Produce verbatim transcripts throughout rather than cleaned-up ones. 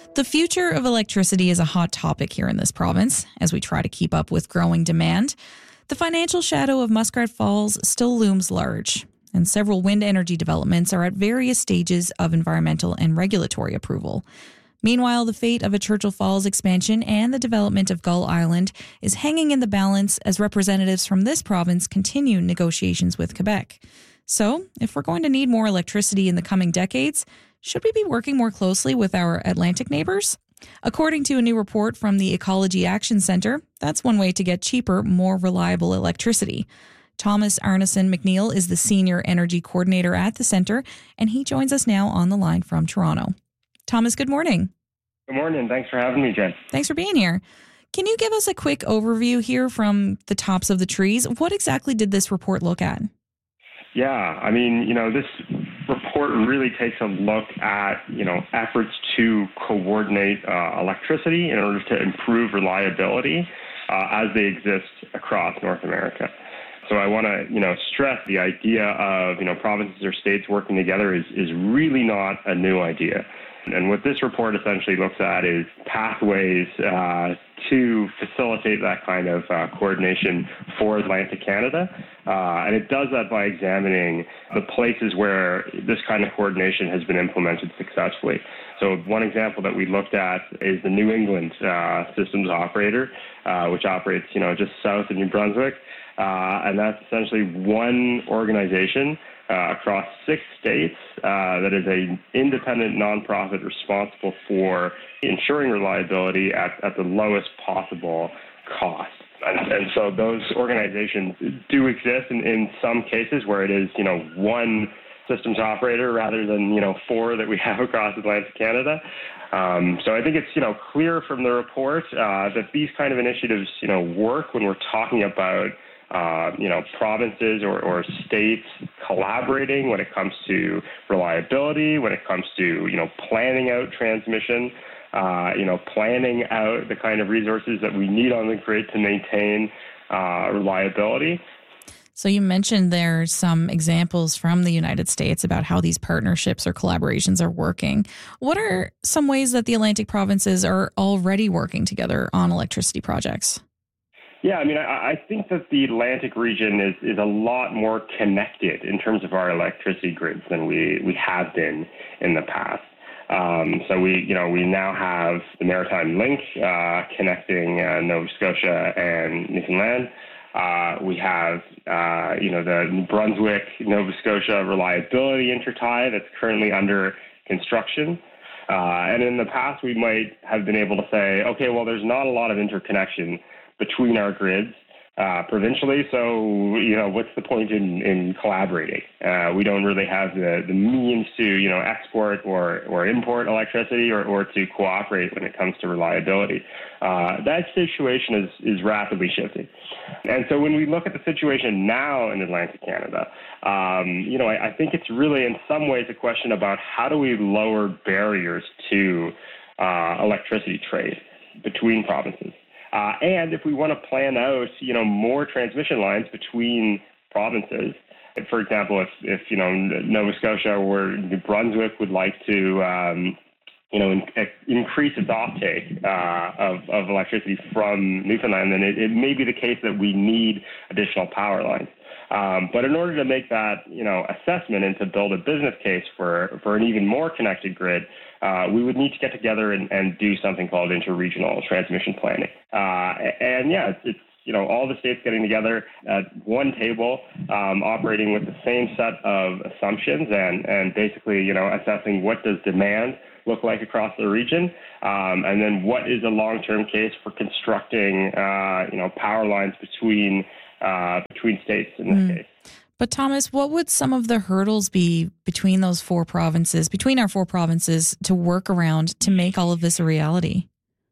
The future of electricity is a hot topic here in this province as we try to keep up with growing demand. The financial shadow of Muskrat Falls still looms large, and several wind energy developments are at various stages of environmental and regulatory approval. Meanwhile, the fate of a Churchill Falls expansion and the development of Gull Island is hanging in the balance as representatives from this province continue negotiations with Quebec. So, if we're going to need more electricity in the coming decades, should we be working more closely with our Atlantic neighbors? According to a new report from the Ecology Action Centre, that's one way to get cheaper, more reliable electricity. Thomas Arneson McNeil is the Senior Energy Coordinator at the Centre, and he joins us now on the line from Toronto. Thomas, good morning. Good morning. Thanks for having me, Jen. Thanks for being here. Can you give us a quick overview here from the tops of the trees? What exactly did this report look at? Yeah, I mean, you know, this report really takes a look at, you know, efforts to coordinate uh, electricity in order to improve reliability uh, as they exist across North America. So I want to, you know, stress the idea of, you know, provinces or states working together is, is really not a new idea. And what this report essentially looks at is pathways uh, to facilitate that kind of uh, coordination for Atlantic Canada. Uh, and it does that by examining the places where this kind of coordination has been implemented successfully. So one example that we looked at is the New England uh, systems operator, uh, which operates, you know, just south of New Brunswick. Uh, and that's essentially one organization uh, across six states uh, that is an independent nonprofit responsible for ensuring reliability at, at the lowest possible cost. And, and so those organizations do exist in, in some cases where it is, you know, one systems operator rather than, you know, four that we have across Atlantic Canada. Um, so I think it's, you know, clear from the report uh, that these kind of initiatives, you know, work when we're talking about Uh, you know, provinces or, or states collaborating when it comes to reliability, when it comes to, you know, planning out transmission, uh, you know, planning out the kind of resources that we need on the grid to maintain uh, reliability. So you mentioned there's some examples from the United States about how these partnerships or collaborations are working. What are some ways that the Atlantic provinces are already working together on electricity projects? Yeah, I mean, I, I think that the Atlantic region is, is a lot more connected in terms of our electricity grids than we, we have been in the past. Um, so we, you know, we now have the Maritime Link uh, connecting uh, Nova Scotia and Newfoundland. Uh, we have, uh, you know, the New Brunswick, Nova Scotia reliability intertie that's currently under construction. Uh, and in the past, we might have been able to say, okay, well, there's not a lot of interconnection between our grids uh, provincially, so, you know, what's the point in, in collaborating? Uh, we don't really have the, the means to, you know, export or, or import electricity or, or to cooperate when it comes to reliability. Uh, that situation is, is rapidly shifting. And so when we look at the situation now in Atlantic Canada, um, you know, I, I think it's really in some ways a question about how do we lower barriers to uh, electricity trade between provinces. Uh, and if we want to plan out, you know, more transmission lines between provinces, for example, if, if you know, Nova Scotia or New Brunswick would like to, um, you know, in, increase its offtake uh, of, of electricity from Newfoundland, then it, it may be the case that we need additional power lines. Um, but in order to make that, you know, assessment and to build a business case for, for an even more connected grid, uh, we would need to get together and, and do something called interregional transmission planning. Uh, and yeah, it's, it's, you know, all the states getting together at one table, um, operating with the same set of assumptions and, and basically, you know, assessing what does demand look like across the region, um, and then what is a long-term case for constructing, uh, you know, power lines between uh, between states in this mm. case. But Thomas, what would some of the hurdles be between those four provinces, between our four provinces, to work around to make all of this a reality?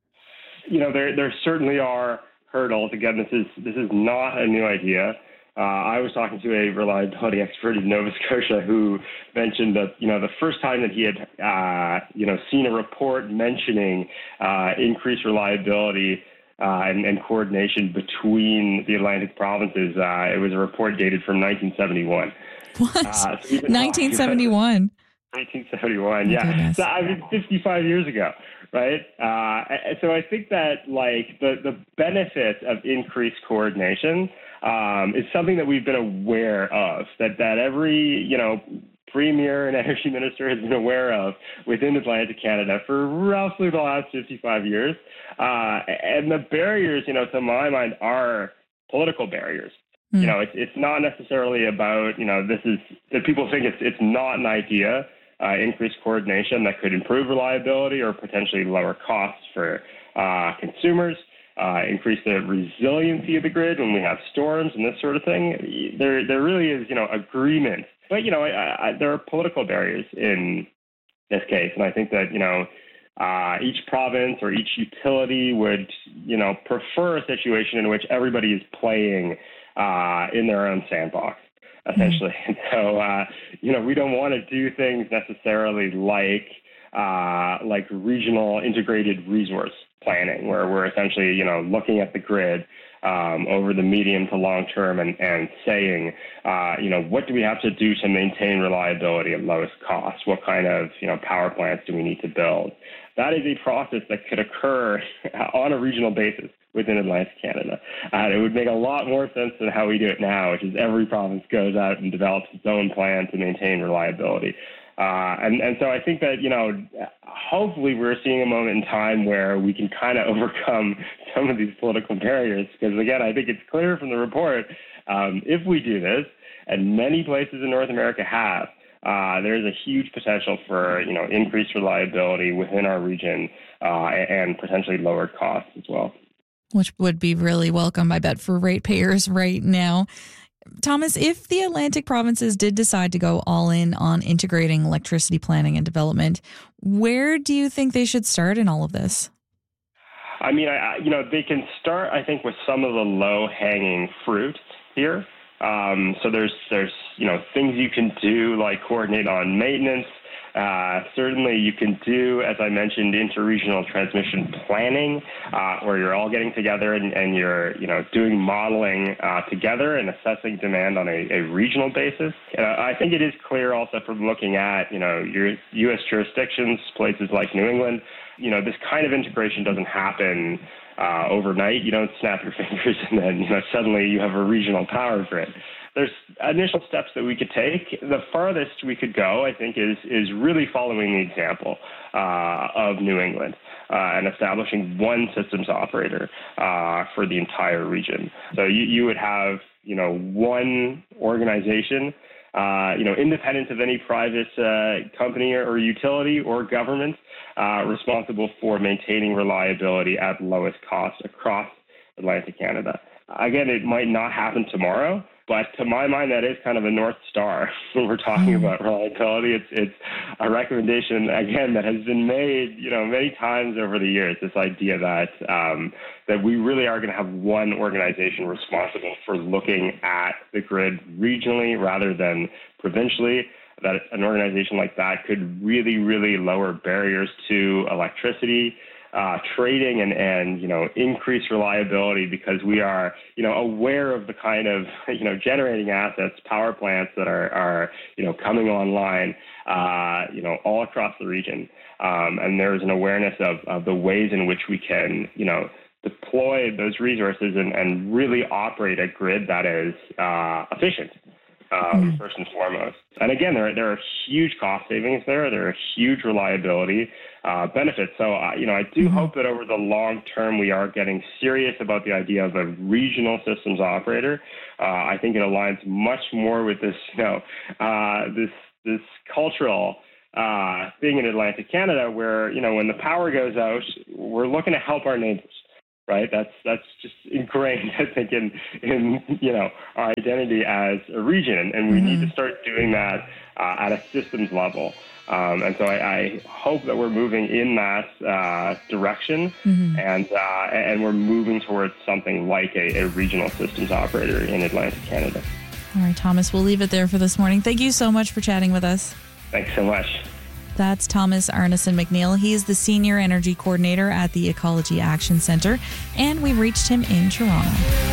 You know, there there certainly are hurdles. Again, this is this is not a new idea. Uh, I was talking to a reliability expert in Nova Scotia who mentioned that, you know, the first time that he had, uh, you know, seen a report mentioning uh, increased reliability uh, and, and coordination between the Atlantic provinces, uh, it was a report dated from nineteen seventy-one. What? Uh, so nineteen seventy-one? nineteen seventy-one, My yeah. goodness. So I mean, fifty-five years ago, right? Uh, and so I think that like the the benefits of increased coordination um, is something that we've been aware of. That that every you know premier and energy minister has been aware of within Atlantic Canada for roughly the last fifty-five years. Uh, and the barriers, you know, to my mind, are political barriers. Mm. You know, it's it's not necessarily about, you know, this is that people think it's it's not an idea. Uh, increased coordination that could improve reliability or potentially lower costs for uh, consumers, uh, increase the resiliency of the grid when we have storms and this sort of thing. There, there really is, you know, agreement. But, you know, I, I, there are political barriers in this case. And I think that, you know, uh, each province or each utility would, you know, prefer a situation in which everybody is playing uh, in their own sandbox, essentially. And so, uh, you know, we don't want to do things necessarily like uh, like regional integrated resource planning, where we're essentially, you know, looking at the grid um, over the medium to long term and, and saying, uh, you know, what do we have to do to maintain reliability at lowest cost? What kind of, you know, power plants do we need to build? That is a process that could occur on a regional basis within Atlantic Canada. Uh, it would make a lot more sense than how we do it now, which is every province goes out and develops its own plan to maintain reliability. Uh, and, and so I think that, you know, hopefully we're seeing a moment in time where we can kind of overcome some of these political barriers. Because, again, I think it's clear from the report, um, if we do this, and many places in North America have, Uh, there is a huge potential for, you know, increased reliability within our region uh, and potentially lower costs as well. Which would be really welcome, I bet, for ratepayers right now. Thomas, if the Atlantic provinces did decide to go all in on integrating electricity planning and development, where do you think they should start in all of this? I mean, I, you know, they can start, I think, with some of the low-hanging fruit here. Um, so there's, there's, you know, things you can do like coordinate on maintenance. Uh, certainly you can do, as I mentioned, interregional transmission planning, uh, where you're all getting together and, and you're, you know, doing modeling uh, together and assessing demand on a, a regional basis. Uh, I think it is clear also from looking at, you know, your U S jurisdictions, places like New England, you know, this kind of integration doesn't happen Uh, overnight. You don't snap your fingers and then, you know, suddenly you have a regional power grid. There's initial steps that we could take. The farthest we could go, I think, is is really following the example uh, of New England uh, and establishing one systems operator uh, for the entire region. So you, you would have, you know, one organization, uh, you know, independent of any private uh, company or, or utility or government, Uh, responsible for maintaining reliability at lowest cost across Atlantic Canada. Again, it might not happen tomorrow, but to my mind, that is kind of a North Star when we're talking about reliability. It's it's a recommendation, again, that has been made, you know, many times over the years, this idea that um, that we really are going to have one organization responsible for looking at the grid regionally rather than provincially. That an organization like that could really, really lower barriers to electricity uh, trading and, and, you know, increase reliability because we are, you know, aware of the kind of, you know, generating assets, power plants that are, are you know, coming online, uh, you know, all across the region. Um, and there's an awareness of, of the ways in which we can, you know, deploy those resources and, and really operate a grid that is uh, efficient. Um, mm. First and foremost. And again, there, there are huge cost savings there. There are huge reliability uh, benefits. So, uh, you know, I do mm-hmm. hope that over the long term, we are getting serious about the idea of a regional systems operator. Uh, I think it aligns much more with this, you know, uh, this, this cultural uh, thing in Atlantic Canada where, you know, when the power goes out, we're looking to help our neighbors. Right, that's that's just ingrained, I think, in in you know our identity as a region, and we mm-hmm. need to start doing that uh, at a systems level. Um, and so I, I hope that we're moving in that uh, direction, mm-hmm. and uh, and we're moving towards something like a, a regional systems operator in Atlantic Canada. All right, Thomas, we'll leave it there for this morning. Thank you so much for chatting with us. Thanks so much. That's Thomas Arneson-McNeil. He is the Senior Energy Coordinator at the Ecology Action Centre, and we reached him in Toronto.